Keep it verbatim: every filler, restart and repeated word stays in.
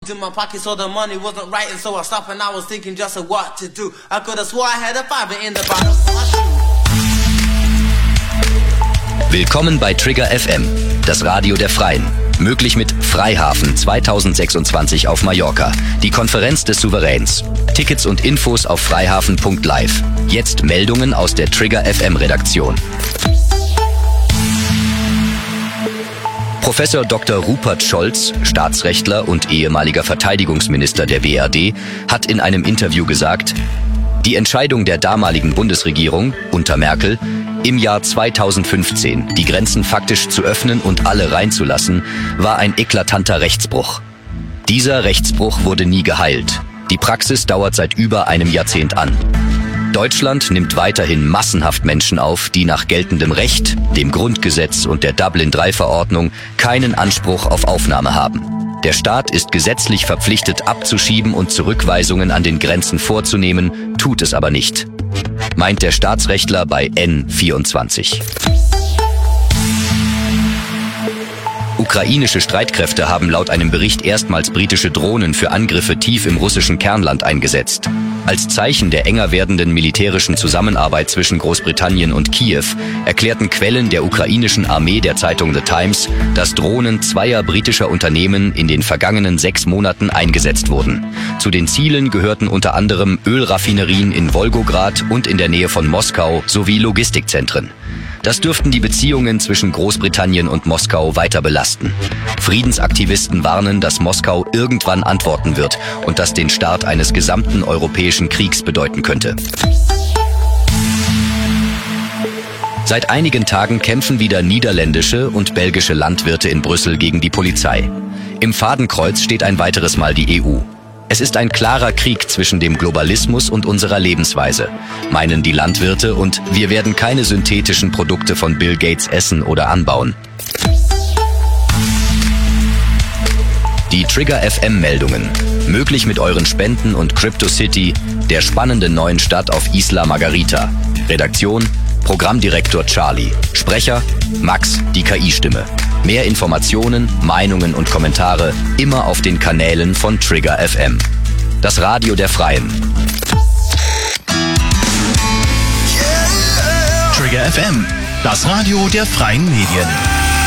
in my pocket so the money wasn't right, and so I stopped and I was thinking just of what to do. I could have swore I had a fiver in the bottom of my shoe. Willkommen bei Trigger F M, das Radio der Freien. Möglich mit Freihafen zweitausendsechsundzwanzig auf Mallorca, die Konferenz des Souveräns. Tickets und Infos auf freihafen punkt live. Jetzt Meldungen aus der Trigger F M Redaktion. Professor Doktor Rupert Scholz, Staatsrechtler und ehemaliger Verteidigungsminister der W R D, hat in einem Interview gesagt, die Entscheidung der damaligen Bundesregierung unter Merkel, im Jahr zweitausendfünfzehn die Grenzen faktisch zu öffnen und alle reinzulassen, war ein eklatanter Rechtsbruch. Dieser Rechtsbruch wurde nie geheilt. Die Praxis dauert seit über einem Jahrzehnt an. Deutschland nimmt weiterhin massenhaft Menschen auf, die nach geltendem Recht, dem Grundgesetz und der Dublin drei Verordnung keinen Anspruch auf Aufnahme haben. Der Staat ist gesetzlich verpflichtet, abzuschieben und Zurückweisungen an den Grenzen vorzunehmen, tut es aber nicht, meint der Staatsrechtler bei N vierundzwanzig. Ukrainische Streitkräfte haben laut einem Bericht erstmals britische Drohnen für Angriffe tief im russischen Kernland eingesetzt. Als Zeichen der enger werdenden militärischen Zusammenarbeit zwischen Großbritannien und Kiew erklärten Quellen der ukrainischen Armee der Zeitung The Times, dass Drohnen zweier britischer Unternehmen in den vergangenen sechs Monaten eingesetzt wurden. Zu den Zielen gehörten unter anderem Ölraffinerien in Wolgograd und in der Nähe von Moskau sowie Logistikzentren. Das dürften die Beziehungen zwischen Großbritannien und Moskau weiter belasten. Friedensaktivisten warnen, dass Moskau irgendwann antworten wird und das den Start eines gesamten europäischen Kriegs bedeuten könnte. Seit einigen Tagen kämpfen wieder niederländische und belgische Landwirte in Brüssel gegen die Polizei. Im Fadenkreuz steht ein weiteres Mal die E U. Es ist ein klarer Krieg zwischen dem Globalismus und unserer Lebensweise, meinen die Landwirte, und wir werden keine synthetischen Produkte von Bill Gates essen oder anbauen. Die Trigger F M-Meldungen, möglich mit euren Spenden und CryptoCity, der spannenden neuen Stadt auf Isla Margarita. Redaktion, Programmdirektor Charlie. Sprecher, Max, die K I-Stimme. Mehr Informationen, Meinungen und Kommentare immer auf den Kanälen von Trigger F M. Das Radio der Freien. Trigger F M, das Radio der Freien Medien.